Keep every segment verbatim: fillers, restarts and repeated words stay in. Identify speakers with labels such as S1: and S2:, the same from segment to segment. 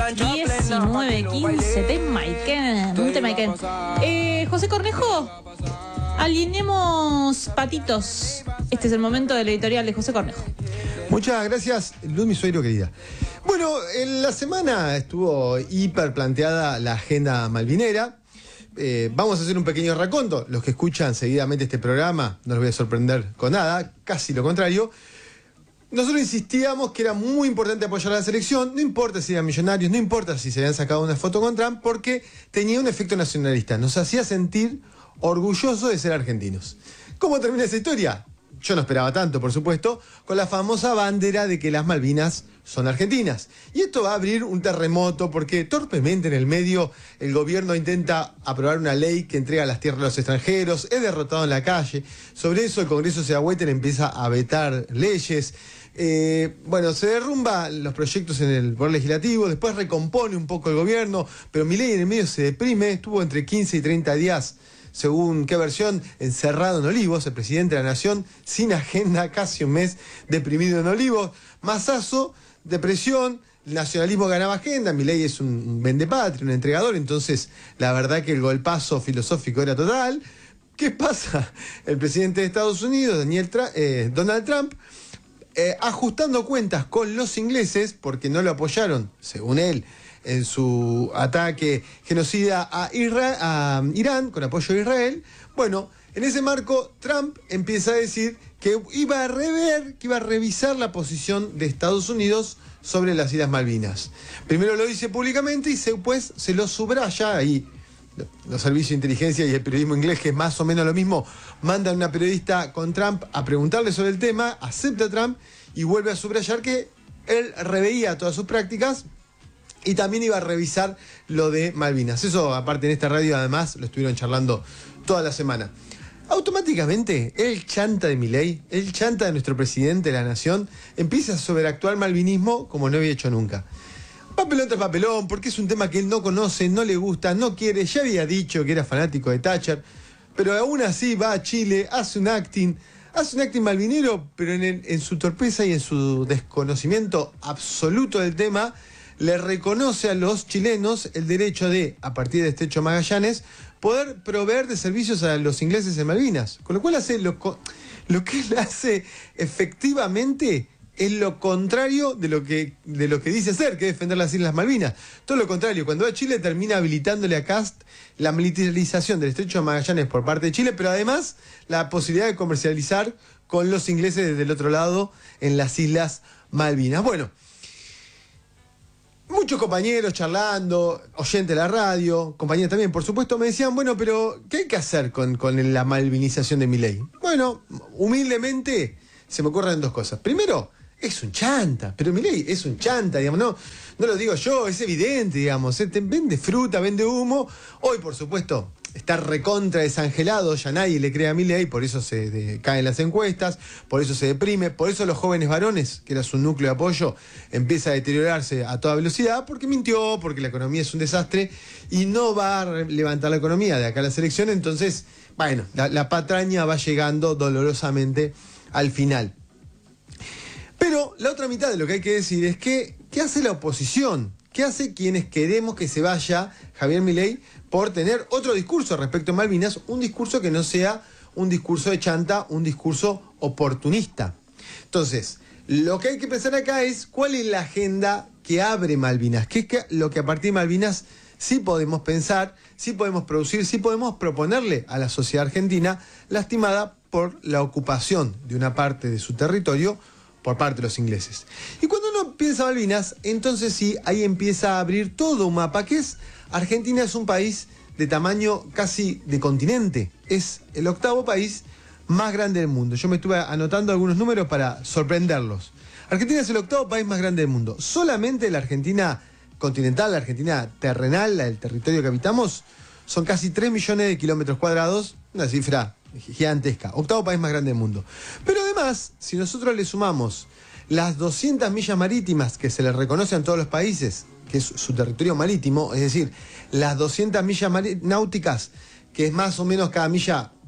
S1: diecinueve quince, Temaiken, un Temaiken. Eh, José Cornejo, alineemos patitos. Este es el momento del editorial de José Cornejo.
S2: Muchas gracias, Luz, mi suegro querida. Bueno, en la semana estuvo hiper planteada la agenda malvinera. Eh, vamos a hacer un pequeño raconto. Los que escuchan seguidamente este programa no los voy a sorprender con nada, casi lo contrario. Nosotros insistíamos que era muy importante apoyar a la selección, no importa si eran millonarios, no importa si se habían sacado una foto con Trump, porque tenía un efecto nacionalista, nos hacía sentir orgullosos de ser argentinos. ¿Cómo termina esa historia? Yo no esperaba tanto, por supuesto, con la famosa bandera de que las Malvinas son argentinas. Y esto va a abrir un terremoto porque torpemente en el medio el gobierno intenta aprobar una ley que entrega las tierras a los extranjeros, es derrotado en la calle. Sobre eso el Congreso se da vuelta y empieza a vetar leyes. Eh, bueno, se derrumba los proyectos en el Poder Legislativo, después recompone un poco el gobierno, pero Milei en el medio se deprime, estuvo entre quince y treinta días, según qué versión, encerrado en Olivos, el presidente de la Nación, sin agenda, casi un mes deprimido en Olivos. Masazo, depresión, el nacionalismo ganaba agenda, Milei es un vendepatria, un entregador, entonces la verdad que el golpazo filosófico era total. ¿Qué pasa? El presidente de Estados Unidos, Daniel Tra- eh, Donald Trump, eh, ajustando cuentas con los ingleses, porque no lo apoyaron, según él, en su ataque genocida a, Isra- a Irán, con apoyo a Israel. Bueno, en ese marco, Trump empieza a decir que iba a rever, que iba a revisar la posición de Estados Unidos sobre las Islas Malvinas. Primero lo dice públicamente y después se lo subraya, y los servicios de inteligencia y el periodismo inglés, que es más o menos lo mismo, mandan a una periodista con Trump a preguntarle sobre el tema, acepta Trump y vuelve a subrayar que él reveía todas sus prácticas y también iba a revisar lo de Malvinas. Eso, aparte, en esta radio, además, lo estuvieron charlando toda la semana. Automáticamente, el chanta de Milei, el chanta de nuestro presidente de la nación, empieza a sobreactuar malvinismo como no había hecho nunca. Papelón tras papelón, porque es un tema que él no conoce, no le gusta, no quiere. Ya había dicho que era fanático de Thatcher, pero aún así va a Chile, hace un acting, hace un acting malvinero, pero en, el, en su torpeza y en su desconocimiento absoluto del tema, le reconoce a los chilenos el derecho de, a partir de Estrecho Magallanes, poder proveer de servicios a los ingleses en Malvinas. Con lo cual hace lo, lo que él hace efectivamente es lo contrario de lo que, de lo que dice hacer, que es defender las Islas Malvinas. Todo lo contrario, cuando va a Chile termina habilitándole a Kast la militarización del Estrecho de Magallanes por parte de Chile, pero además la posibilidad de comercializar con los ingleses desde el otro lado en las Islas Malvinas. Bueno, muchos compañeros charlando, oyentes de la radio, compañeros también, por supuesto, me decían, bueno, pero ¿qué hay que hacer con, con la malvinización de Milei? Bueno, humildemente se me ocurren dos cosas. Primero, es un chanta, pero Milei es un chanta, digamos, no, no lo digo yo, es evidente, digamos, ¿eh? Vende fruta, vende humo. Hoy, por supuesto, está recontra desangelado, ya nadie le cree a Milei, por eso se de, caen las encuestas, por eso se deprime, por eso los jóvenes varones, que era su núcleo de apoyo, empieza a deteriorarse a toda velocidad, porque mintió, porque la economía es un desastre y no va a levantar la economía de acá a las elecciones. Entonces, bueno, la, la patraña va llegando dolorosamente al final. Pero la otra mitad de lo que hay que decir es que, ¿qué hace la oposición? ¿Qué hace quienes queremos que se vaya Javier Milei por tener otro discurso respecto a Malvinas? Un discurso que no sea un discurso de chanta, un discurso oportunista. Entonces, lo que hay que pensar acá es cuál es la agenda que abre Malvinas. ¿Qué es lo que a partir de Malvinas sí podemos pensar, sí podemos producir, sí podemos proponerle a la sociedad argentina, lastimada por la ocupación de una parte de su territorio por parte de los ingleses? Y cuando uno piensa Malvinas, entonces sí, ahí empieza a abrir todo un mapa, que es, Argentina es un país de tamaño casi de continente, es el octavo país más grande del mundo. Yo me estuve anotando algunos números para sorprenderlos. Argentina es el octavo país más grande del mundo. Solamente la Argentina continental, la Argentina terrenal, el territorio que habitamos, son casi tres millones de kilómetros cuadrados, una cifra gigantesca, octavo país más grande del mundo. Pero además, si nosotros le sumamos las doscientas millas marítimas que se le reconocen a todos los países, que es su territorio marítimo, es decir, las doscientas millas náuticas, que es más o menos cada milla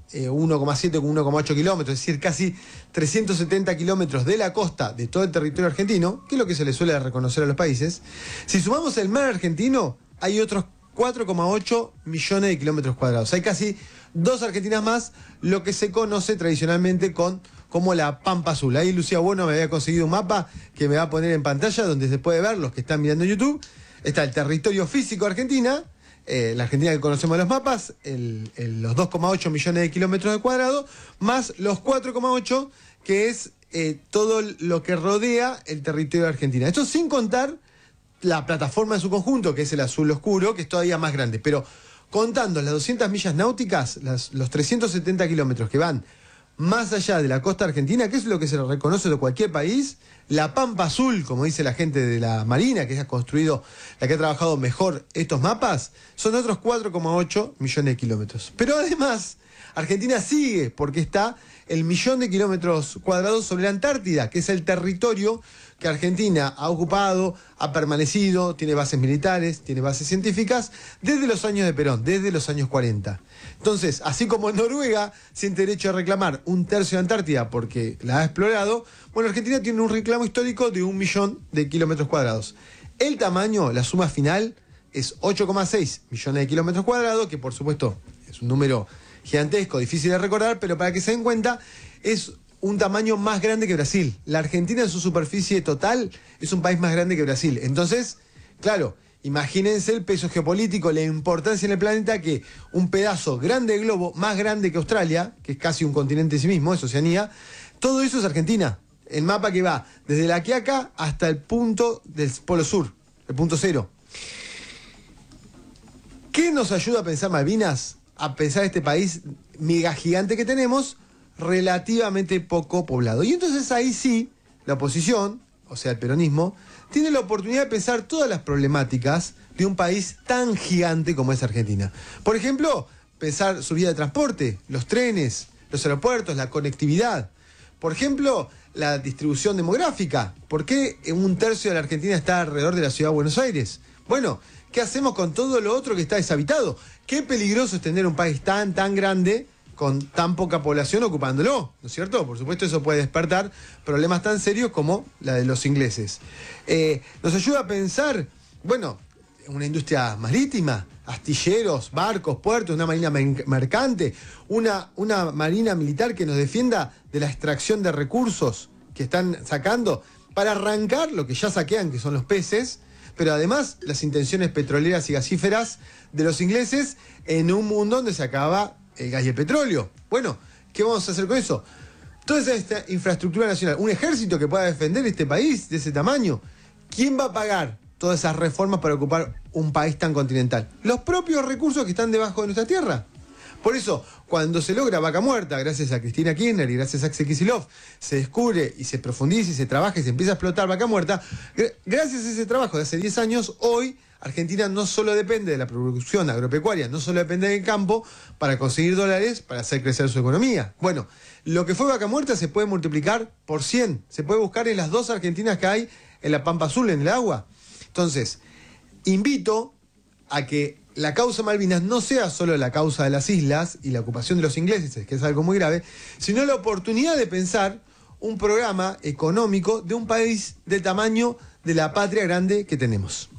S2: eh, uno coma siete con uno coma ocho kilómetros, es decir, casi trescientos setenta kilómetros de la costa de todo el territorio argentino, que es lo que se le suele reconocer a los países. Si sumamos el mar argentino, hay otros cuatro coma ocho millones de kilómetros cuadrados. Hay casi dos Argentinas más, lo que se conoce tradicionalmente con, como la Pampa Azul. Ahí Lucía Bueno me había conseguido un mapa que me va a poner en pantalla, donde se puede ver, los que están mirando YouTube, está el territorio físico de Argentina, eh, la Argentina que conocemos en los mapas, el, el, los dos coma ocho millones de kilómetros de cuadrado, más los cuatro coma ocho, que es eh, todo lo que rodea el territorio de Argentina. Esto sin contar la plataforma en su conjunto, que es el azul oscuro, que es todavía más grande. Pero contando las doscientas millas náuticas, las, los trescientos setenta kilómetros que van más allá de la costa argentina, que es lo que se le reconoce de cualquier país, la Pampa Azul, como dice la gente de la Marina, que ha construido, la que ha trabajado mejor estos mapas, son otros cuatro coma ocho millones de kilómetros. Pero además, Argentina sigue, porque está el millón de kilómetros cuadrados sobre la Antártida, que es el territorio que Argentina ha ocupado, ha permanecido, tiene bases militares, tiene bases científicas, desde los años de Perón, desde los años cuarenta. Entonces, así como Noruega siente derecho a reclamar un tercio de Antártida porque la ha explorado, bueno, Argentina tiene un reclamo histórico de un millón de kilómetros cuadrados. El tamaño, la suma final, es ocho coma seis millones de kilómetros cuadrados, que por supuesto es un número gigantesco, difícil de recordar, pero para que se den cuenta, es un tamaño más grande que Brasil. La Argentina en su superficie total es un país más grande que Brasil. Entonces, claro, imagínense el peso geopolítico, la importancia en el planeta que un pedazo grande de globo, más grande que Australia, que es casi un continente en sí mismo, es Oceanía, todo eso es Argentina. El mapa que va desde la Quiaca hasta el punto del Polo Sur, el punto cero. ¿Qué nos ayuda a pensar Malvinas? A pensar este país mega gigante que tenemos, relativamente poco poblado. Y entonces ahí sí, la oposición, o sea el peronismo, tiene la oportunidad de pensar todas las problemáticas de un país tan gigante como es Argentina. Por ejemplo, pensar su vía de transporte, los trenes, los aeropuertos, la conectividad. Por ejemplo, la distribución demográfica. ¿Por qué un tercio de la Argentina está alrededor de la ciudad de Buenos Aires? Bueno, ¿qué hacemos con todo lo otro que está deshabitado? Qué peligroso es tener un país tan, tan grande con tan poca población ocupándolo, ¿no es cierto? Por supuesto, eso puede despertar problemas tan serios como la de los ingleses. Eh, nos ayuda a pensar, bueno, una industria marítima, astilleros, barcos, puertos, una marina mercante, una, una marina militar que nos defienda de la extracción de recursos que están sacando para arrancar lo que ya saquean, que son los peces, pero además las intenciones petroleras y gasíferas de los ingleses en un mundo donde se acaba el gas y el petróleo. Bueno, ¿qué vamos a hacer con eso? Toda esta infraestructura nacional, un ejército que pueda defender este país de ese tamaño. ¿Quién va a pagar todas esas reformas para ocupar un país tan continental? Los propios recursos que están debajo de nuestra tierra. Por eso, cuando se logra Vaca Muerta, gracias a Cristina Kirchner y gracias a Axel Kicillof, se descubre y se profundiza y se trabaja y se empieza a explotar Vaca Muerta, gracias a ese trabajo de hace diez años, hoy Argentina no solo depende de la producción agropecuaria, no solo depende del campo para conseguir dólares para hacer crecer su economía. Bueno, lo que fue Vaca Muerta se puede multiplicar por cien, se puede buscar en las dos Argentinas que hay en la Pampa Azul, en el agua. Entonces, invito a que la causa Malvinas no sea solo la causa de las islas y la ocupación de los ingleses, que es algo muy grave, sino la oportunidad de pensar un programa económico de un país del tamaño de la patria grande que tenemos.